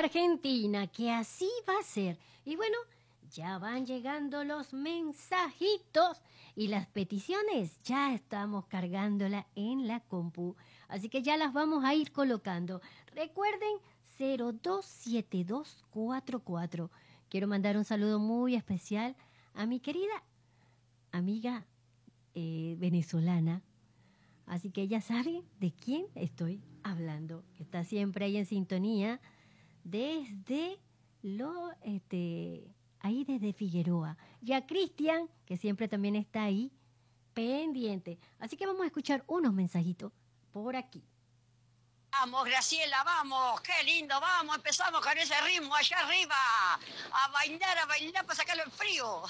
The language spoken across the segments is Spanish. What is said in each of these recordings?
Argentina, que así va a ser. Y bueno, ya van llegando los mensajitos y las peticiones, ya estamos cargándola en la compu. Así que ya las vamos a ir colocando. Recuerden 027244. Quiero mandar un saludo muy especial a mi querida amiga venezolana. Así que ella sabe de quién estoy hablando. Está siempre ahí en sintonía desde ahí desde Figueroa. Y a Cristian, que siempre también está ahí pendiente. Así que vamos a escuchar unos mensajitos por aquí. Vamos, Graciela, vamos, qué lindo, vamos, empezamos con ese ritmo allá arriba, a bailar para sacarlo en frío.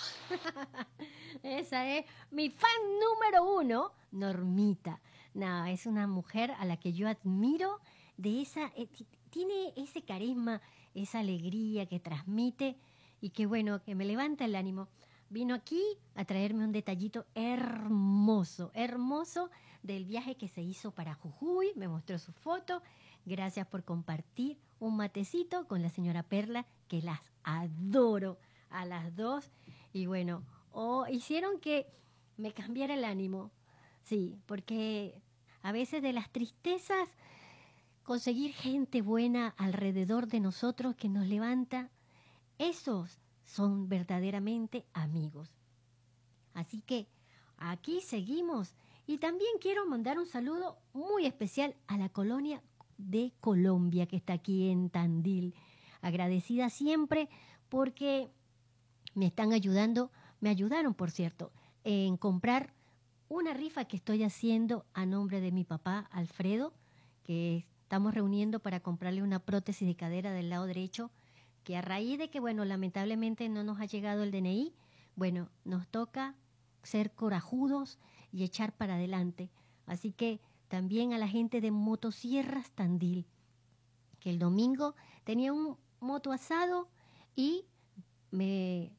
Esa es mi fan número 1, Normita. No, es una mujer a la que yo admiro de esa, tiene ese carisma, esa alegría que transmite y que bueno, que me levanta el ánimo. Vino aquí a traerme un detallito hermoso, hermoso del viaje que se hizo para Jujuy, me mostró su foto. Gracias por compartir un matecito con la señora Perla, que las adoro a las dos. Y bueno, hicieron que me cambiara el ánimo. Sí, porque a veces de las tristezas, conseguir gente buena alrededor de nosotros que nos levanta, esos son verdaderamente amigos. Así que aquí seguimos. Y también quiero mandar un saludo muy especial a la colonia de Colombia que está aquí en Tandil. Agradecida siempre porque me están ayudando, me ayudaron, por cierto, en comprar una rifa que estoy haciendo a nombre de mi papá, Alfredo, que estamos reuniendo para comprarle una prótesis de cadera del lado derecho, que a raíz de que, bueno, lamentablemente no nos ha llegado el DNI, bueno, nos toca ser corajudos y echar para adelante. Así que también a la gente de Motosierras Tandil, que el domingo tenía un moto asado y me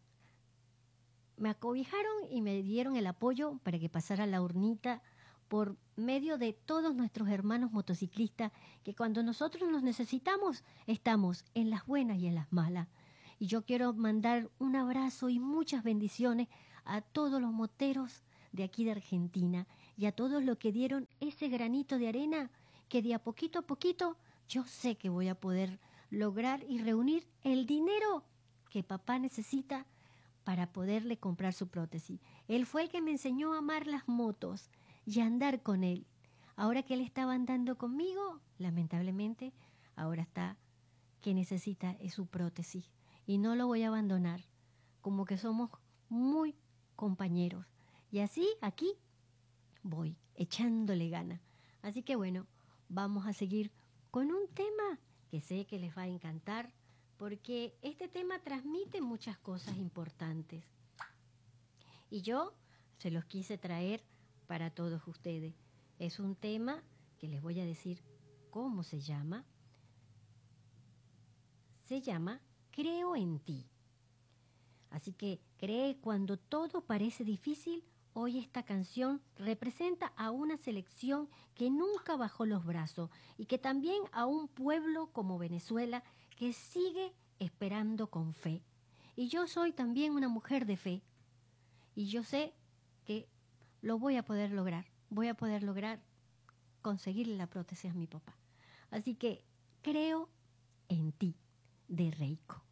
acobijaron y me dieron el apoyo para que pasara la urnita por medio de todos nuestros hermanos motociclistas, que cuando nosotros nos necesitamos, estamos en las buenas y en las malas. Y yo quiero mandar un abrazo y muchas bendiciones a todos los moteros de aquí de Argentina y a todos los que dieron ese granito de arena que de a poquito yo sé que voy a poder lograr y reunir el dinero que papá necesita para poderle comprar su prótesis. Él fue el que me enseñó a amar las motos y a andar con él. Ahora que él estaba andando conmigo, lamentablemente, ahora está que necesita es su prótesis. Y no lo voy a abandonar, como que somos muy compañeros. Y así, aquí, voy, echándole gana. Así que bueno, vamos a seguir con un tema que sé que les va a encantar, porque este tema transmite muchas cosas importantes. Y yo se los quise traer para todos ustedes. Es un tema que les voy a decir cómo se llama. Se llama Creo en ti. Así que cree cuando todo parece difícil. Hoy esta canción representa a una selección que nunca bajó los brazos y que también a un pueblo como Venezuela que sigue esperando con fe. Y yo soy también una mujer de fe y yo sé que lo voy a poder lograr. Voy a poder lograr conseguirle la prótesis a mi papá. Así que creo en ti, de Reiko.